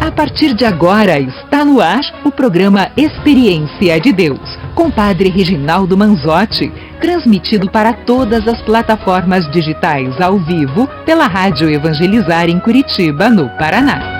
A partir de agora está no ar o programa Experiência de Deus, com Padre Reginaldo Manzotti, transmitido para todas as plataformas digitais ao vivo pela Rádio Evangelizar em Curitiba, no Paraná.